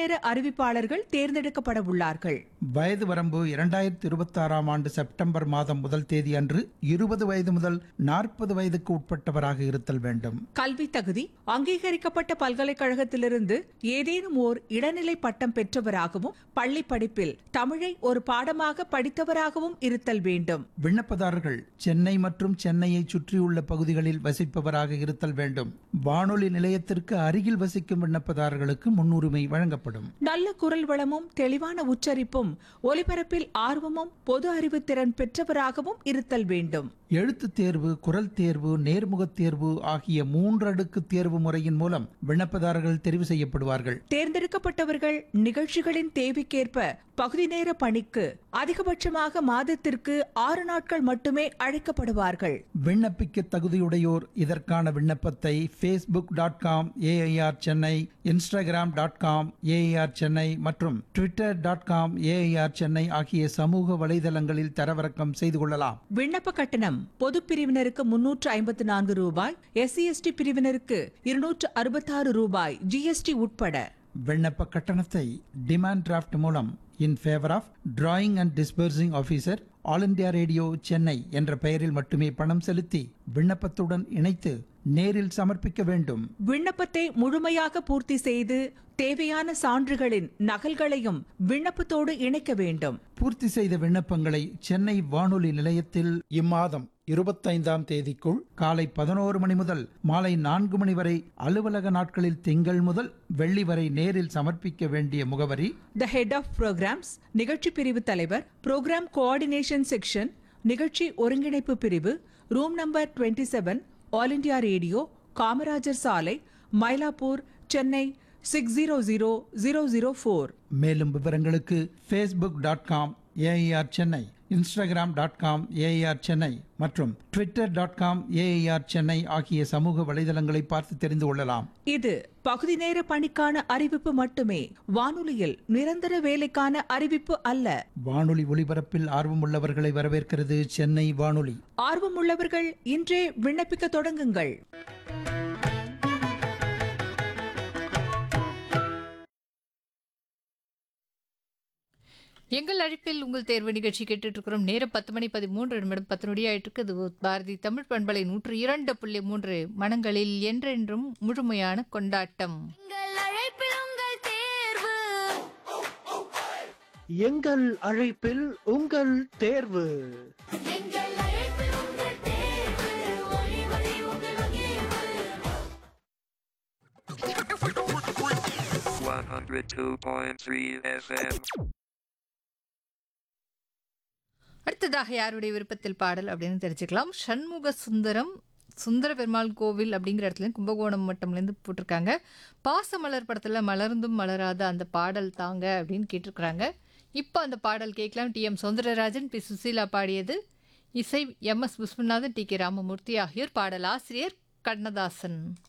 நேர அறிவிப்பாளர்கள் தேர்ந்தெடுக்கப்பட உள்ளார்கள். வயது வரம்பு 2026 ஆண்டு செப்டம்பர் மாதம் 1 தேதி அன்று 20 வயது முதல் 40 வயதுக்கு உட்பட்டவராக இருத்தல் வேண்டும். கல்வி தகுதி அங்கீகரிக்கப்பட்ட பல்கலைக்கழகத்திலிருந்து ஏதேனும் ஓர் இடைநிலை பட்டம் பெற்றவராகவும் பள்ளி படிப்பில் தமிழை ஒரு பாடமாக படித்தவராகவும் இருத்தல் வேண்டும். விண்ணப்பதாரர்கள் சென்னை மற்றும் சென்னையை சுற்றியுள்ள பகுதிகளில் வசிப்பவராக இருத்தல் வேண்டும். வானொலி நிலையத்திற்கு அருகில் வசிக்கும் விண்ணப்பதாரர்களுக்கு முன்னுரிமை வழங்கப்படும். நல்ல குரல் வளமும் தெளிவான உச்சரிப்பும் ஒலிபரப்பில் ஆர்வமும் பொது அறிவு திறன் பெற்றவராகவும் இருத்தல் வேண்டும். எழுத்துத் தேர்வு, குரல் தேர்வு, நேர்முகத் தேர்வு ஆகிய 3 அடுக்கு தேர்வு முறையின் மூலம் விண்ணப்பதாரர்கள் தெரிவு செய்யப்படுவார்கள். தேர்ந்தெடுக்கப்பட்டவர்கள் நிகழ்ச்சிகளின் தேவைக்கேற்ப பகுதி நேர பணிக்கு அதிகபட்சமாக மாதத்திற்கு 6 நாட்கள் மட்டுமே அழைக்கப்படுவார்கள். விண்ணப்பிக்க தகுதியுடையோர் இதற்கான விண்ணப்பத்தை facebook.com/AIR சென்னை, instagram.com/AIR சென்னை மற்றும் twitter.com/AIR சென்னை ஆகிய சமூக வலைதளங்களில் தரவிறக்கம் செய்து கொள்ளலாம். விண்ணப்ப கட்டணம் பொது பிரிவினருக்கு 354 ரூபாய், SC/ST பிரிவினருக்கு 266 ரூபாய், GST உட்பட. விண்ணப்ப கட்டணத்தை டிமாண்ட் டிராஃப்ட் மூலம் இன் favour of drawing and disbursing officer, all India radio Chennai என்ற பெயரில் மட்டுமே பணம் செலுத்தி விண்ணப்பத்துடன் இணைத்து நேரில் சமர்ப்பிக்க வேண்டும். விண்ணப்பத்தை முழுமையாக பூர்த்தி செய்து தேவையான சான்றுகளின் நகல்களையும் விண்ணப்பத்தோடு இணைக்க வேண்டும். பூர்த்தி செய்த விண்ணப்பங்களை சென்னை வானொலி நிலையத்தில் இம்மாதம் 25ஆம் தேதிக்குள் காலை 11 மணி முதல் மாலை 4 மணி வரை அலுவலக நாட்களில் திங்கள் முதல் வெள்ளி வரை நேரில் சமர்ப்பிக்க வேண்டிய முகவரி: த ஹெட் ஆஃப் ப்ரோக்ராம்ஸ், நிகழ்ச்சி பிரிவு தலைவர், ப்ரோக்ராம் கோஆர்டினேஷன் செக்ஷன், நிகழ்ச்சி ஒருங்கிணைப்பு பிரிவு, room number 27, all India radio, Kamarajar சாலை, மயிலாப்பூர், சென்னை 600004. மேலும் விவரங்களுக்கு facebook.com/AIR சென்னை, instagram.com/AIR சென்னை மற்றும் twitter.com/AIR சென்னை ஆகிய சமூக வலைதளங்களை பார்த்து தெரிந்து கொள்ளலாம். இது பகுதி நேர பணிக்கான அறிவிப்பு மட்டுமே, வானொலியில் நிரந்தர வேலைக்கான அறிவிப்பு அல்ல. வானொலி ஒலிபரப்பில் ஆர்வமுள்ளவர்களை வரவேற்கிறது சென்னை வானொலி. ஆர்வமுள்ளவர்கள் இன்றே விண்ணப்பிக்க தொடங்குங்கள். எங்கள் அழைப்பில் உங்கள் தேர்வு நிகழ்ச்சி கேட்டுட்டு இருக்கிறோம். நேரம் 10 மணி 13 நிமிடம் 10 நொடியாயிட்டு இருக்கு. இது பாரதி தமிழ் பண்பலை 102.3 மனங்களில் என்றென்றும் முழுமையான கொண்டாட்டம். எங்கள் அழைப்பில் உங்கள் தேர்வு. 102.3 FM. அடுத்ததாக யாருடைய விருப்பத்தில் பாடல் அப்படின்னு தெரிஞ்சுக்கலாம். சண்முக சுந்தர பெருமாள் கோவில் அப்படிங்கிற இடத்துல கும்பகோணம் மட்டம்லேருந்து போட்டிருக்காங்க. பாசமலர் படத்தில் மலர்ந்தும் மலராத அந்த பாடல் தாங்க அப்படின்னு கேட்டிருக்கிறாங்க. இப்போ அந்த பாடல் கேட்கலாம். TM சௌந்தரராஜன், பி சுசீலா பாடியது. இசை MS விஸ்வநாதன், TK ராமமூர்த்தி ஆகியோர். பாடல் ஆசிரியர் கண்ணதாசன்.